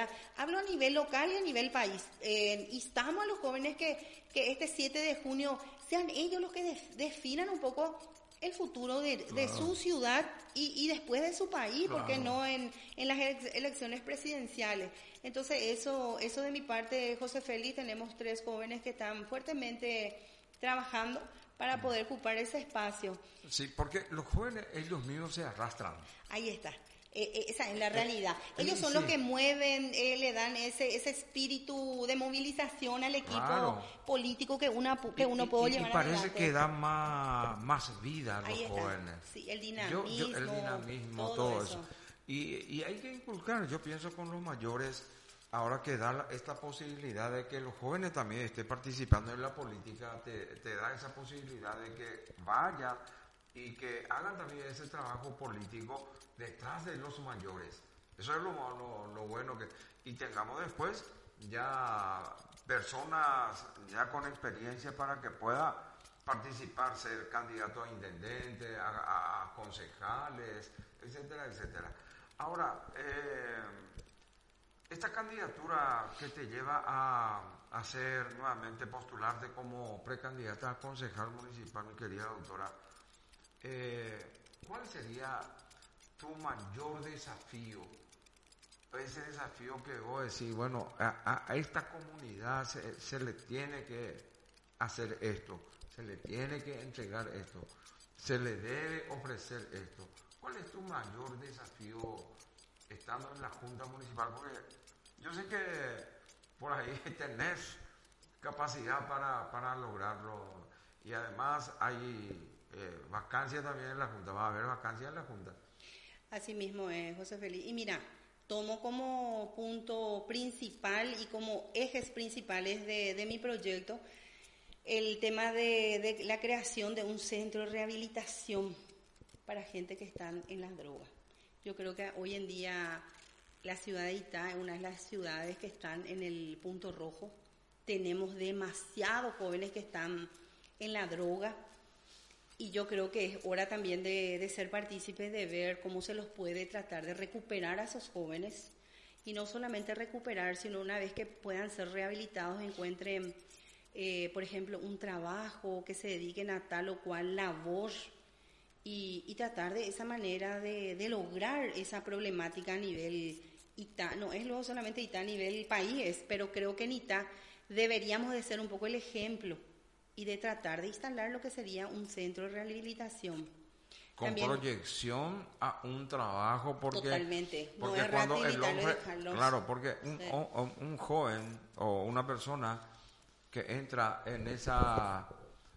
¿verdad? Hablo a nivel local y a nivel país. Instamos a los jóvenes que este 7 de junio sean ellos los que definan un poco el futuro de su ciudad y después de su país, porque no en las elecciones presidenciales. Entonces eso de mi parte, José Félix, tenemos 3 jóvenes que están fuertemente trabajando para poder ocupar ese espacio. Sí, porque los jóvenes ellos mismos se arrastran. Ahí está. Esa es la realidad. Ellos son los que mueven, le dan ese espíritu de movilización al equipo político que uno puede llevar adelante. Y parece adelante. que da más vida a los jóvenes. Sí, el dinamismo. El dinamismo, todo eso. Y hay que inculcar, yo pienso con los mayores, ahora que da esta posibilidad de que los jóvenes también estén participando en la política, te da esa posibilidad de que vayan y que hagan también ese trabajo político detrás de los mayores. Eso es lo bueno y tengamos después ya personas ya con experiencia para que pueda participar, ser candidato a intendente, a concejales, etcétera, etcétera. Ahora, esta candidatura que te lleva a ser nuevamente postularte como precandidata a concejal municipal, mi querida doctora, ¿cuál sería tu mayor desafío? Ese desafío que vos decís, bueno, a esta comunidad se le tiene que hacer esto, se le tiene que entregar esto, se le debe ofrecer esto. ¿Cuál es tu mayor desafío estando en la Junta Municipal? Porque yo sé que por ahí tenés capacidad para lograrlo y además hay vacancias también en la Junta, va a haber vacancias en la Junta. Así mismo es, José Félix. Y mira, tomo como punto principal y como ejes principales de mi proyecto el tema de la creación de un centro de rehabilitación para gente que están en las drogas. Yo creo que hoy en día la ciudad de Itá es una de las ciudades que están en el punto rojo. Tenemos demasiados jóvenes que están en la droga y yo creo que es hora también de ser partícipes, de ver cómo se los puede tratar de recuperar a esos jóvenes y no solamente recuperar, sino una vez que puedan ser rehabilitados encuentren, por ejemplo, un trabajo, que se dediquen a tal o cual labor y tratar de esa manera de lograr esa problemática a nivel Itá. No es luego solamente Itá a nivel país, pero creo que en Itá deberíamos de ser un poco el ejemplo y de tratar de instalar lo que sería un centro de rehabilitación. Con también, proyección a un trabajo, porque totalmente, porque no es cuando el hombre, claro, porque un joven o una persona que entra en esa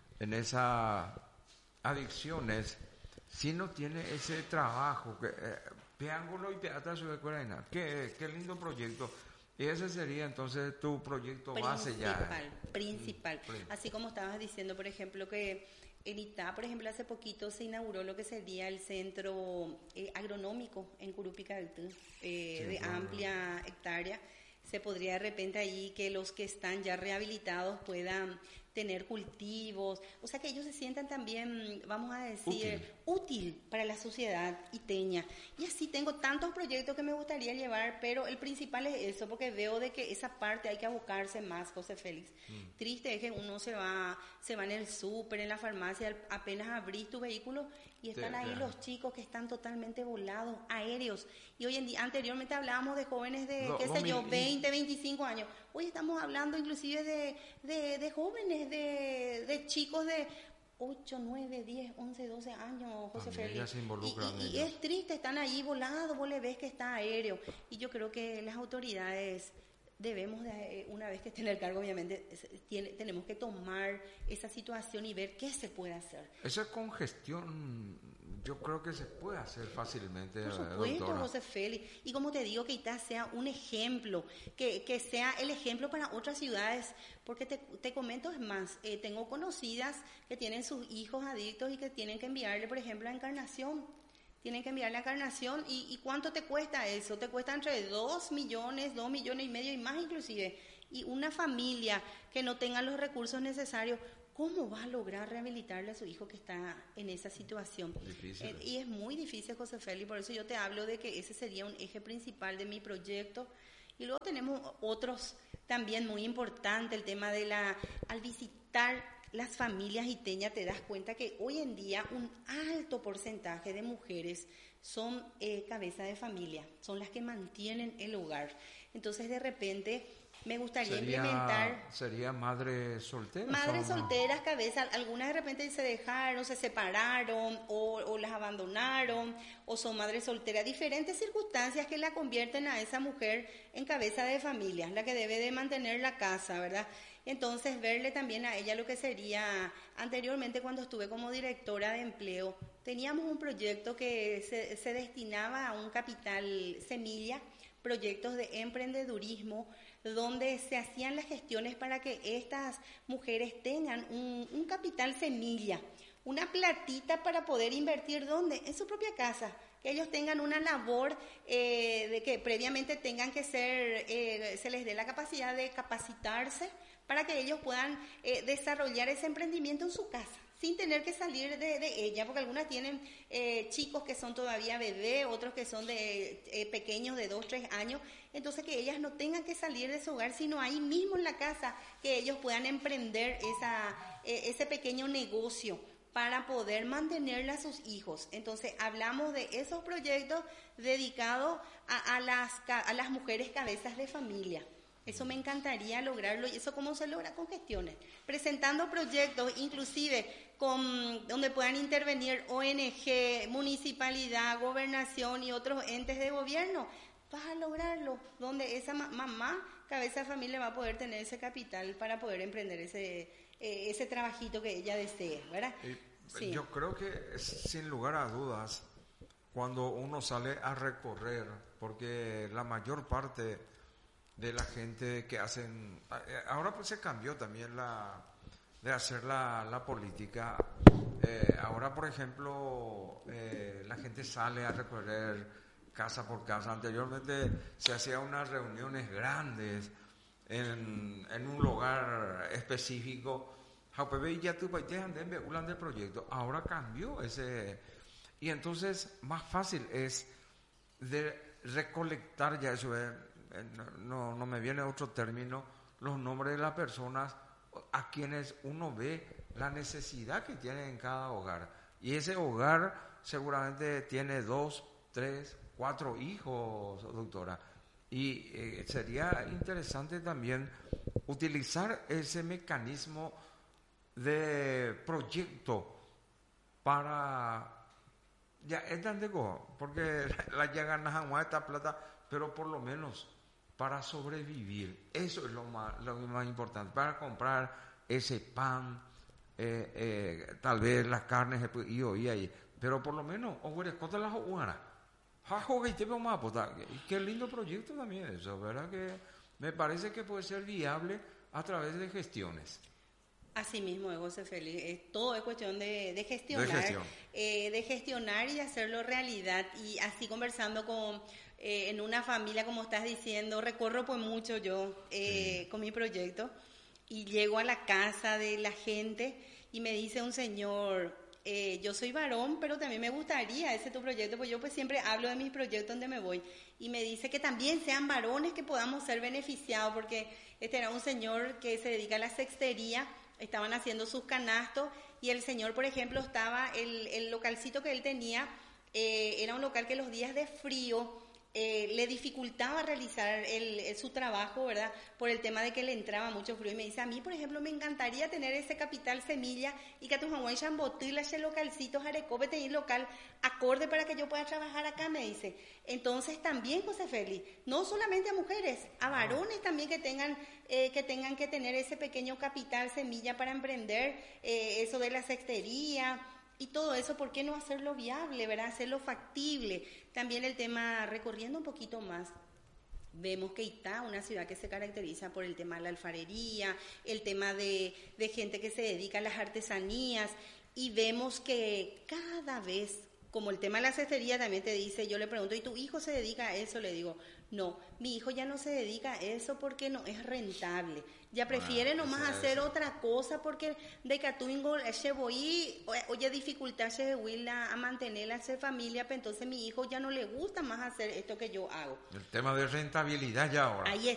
adicciones, si no tiene ese trabajo, que peángolo y peata su escuela, qué lindo proyecto. Y ese sería entonces tu proyecto base ya. Principal. Así como estabas diciendo, por ejemplo, que en Itá, por ejemplo, hace poquito se inauguró lo que sería el centro agronómico en Curupicaltú, de amplia hectárea. Se podría de repente ahí que los que están ya rehabilitados puedan tener cultivos, o sea que ellos se sientan también, vamos a decir, útil para la sociedad iteña. Y así tengo tantos proyectos que me gustaría llevar, pero el principal es eso, porque veo de que esa parte hay que abocarse más, José Félix. Triste es que uno se va en el súper, en la farmacia, apenas abrís tu vehículo y están ahí los chicos que están totalmente volados, aéreos. Y hoy en día, anteriormente hablábamos de jóvenes de, 20, 25 años. Hoy estamos hablando inclusive de jóvenes, de chicos de 8, 9, 10, 11, 12 años, José Félix. Y es triste, están ahí volados, vos le ves que está aéreo. Y yo creo que las autoridades debemos, una vez que esté en el cargo, obviamente, tenemos que tomar esa situación y ver qué se puede hacer. Esa congestión, yo creo que se puede hacer fácilmente, por supuesto, doctora. José Félix. Y como te digo, que Itá sea un ejemplo, que sea el ejemplo para otras ciudades, porque te comento, es más, tengo conocidas que tienen sus hijos adictos y que tienen que enviarle, por ejemplo, a Encarnación. Tienen que enviarle a Encarnación. ¿Y cuánto te cuesta eso? Te cuesta entre 2 millones, 2 millones y medio y más inclusive. Y una familia que no tenga los recursos necesarios, ¿cómo va a lograr rehabilitarle a su hijo que está en esa situación? Difícil. Y es muy difícil, José Félix, por eso yo te hablo de que ese sería un eje principal de mi proyecto Y luego tenemos otros también muy importantes, el tema de al visitar las familias iteñas te das cuenta que hoy en día un alto porcentaje de mujeres son cabeza de familia, son las que mantienen el hogar. Entonces de repente me gustaría implementar... ¿Sería madres solteras? Madres solteras, cabeza, algunas de repente se dejaron, se separaron o las abandonaron o son madres solteras. Diferentes circunstancias que la convierten a esa mujer en cabeza de familia, la que debe de mantener la casa, ¿verdad? Entonces verle también a ella lo que sería, anteriormente cuando estuve como directora de empleo, teníamos un proyecto que se destinaba a un capital semilla, proyectos de emprendedurismo, donde se hacían las gestiones para que estas mujeres tengan un capital semilla, una platita para poder invertir, ¿dónde? En su propia casa, que ellos tengan una labor de que previamente tengan que se les dé la capacidad de capacitarse para que ellos puedan desarrollar ese emprendimiento en su casa, sin tener que salir de ella, porque algunas tienen chicos que son todavía bebés, otros que son de pequeños de 2, 3 años, entonces que ellas no tengan que salir de su hogar, sino ahí mismo en la casa, que ellos puedan emprender ese pequeño negocio para poder mantenerle a sus hijos. Entonces hablamos de esos proyectos dedicados a las mujeres cabezas de familia. Eso me encantaría lograrlo. ¿Y eso cómo se logra? Con gestiones. Presentando proyectos, inclusive donde puedan intervenir ONG, municipalidad, gobernación y otros entes de gobierno. Vas a lograrlo, donde esa mamá, cabeza de familia, va a poder tener ese capital para poder emprender ese trabajito que ella desee, ¿verdad? Sí. Yo creo que sin lugar a dudas, cuando uno sale a recorrer, porque la mayor parte de la gente que hacen, ahora pues se cambió también de hacer la política, ahora por ejemplo la gente sale a recorrer casa por casa. Anteriormente se hacían unas reuniones grandes en un lugar específico, del proyecto. Ahora cambió ese, y entonces más fácil es de recolectar ya eso. No me viene otro término, los nombres de las personas a quienes uno ve la necesidad que tienen en cada hogar. Y ese hogar seguramente tiene 2, 3, 4 hijos, doctora. Y sería interesante también utilizar ese mecanismo de proyecto para... Ya es tan porque la ya ganas esta plata, pero por lo menos para sobrevivir. Eso es lo más importante, para comprar ese pan, tal vez las carnes y ahí, pero por lo menos qué lindo proyecto también eso, ¿verdad? Que me parece que puede ser viable a través de gestiones. Así mismo, José Félix, todo es cuestión de gestionar, de gestionar y de hacerlo realidad. Y así conversando en una familia, como estás diciendo, recorro pues mucho yo con mi proyecto y llego a la casa de la gente y me dice un señor, yo soy varón, pero también me gustaría ese tu proyecto, pues yo pues siempre hablo de mis proyectos donde me voy, y me dice que también sean varones que podamos ser beneficiados, porque este era un señor que se dedica a la cestería. Estaban haciendo sus canastos y el señor, por ejemplo, el localcito que él tenía, era un local que los días de frío le dificultaba realizar su trabajo, ¿verdad? Por el tema de que le entraba mucho frío. Y me dice, a mí, por ejemplo, me encantaría tener ese capital semilla y que tu Hawái Chambotila, ese localcito, Jarecobe, tener local acorde para que yo pueda trabajar acá, me dice. Entonces también, José Félix, no solamente a mujeres, a varones también que tengan que tener ese pequeño capital semilla para emprender eso de la cestería y todo eso. ¿Por qué no hacerlo viable, verdad? Hacerlo factible. También el tema, recorriendo un poquito más, vemos que Itá, una ciudad que se caracteriza por el tema de la alfarería, el tema de gente que se dedica a las artesanías, y vemos que cada vez, como el tema de la cestería también te dice, yo le pregunto, ¿y tu hijo se dedica a eso? Le digo, No, mi hijo ya no se dedica a eso porque no es rentable. Ya prefiere nomás hacer otra cosa porque de que tú voy oye dificultad a mantener a esa familia, pero entonces mi hijo ya no le gusta más hacer esto que yo hago. El tema de rentabilidad ya ahora. Ahí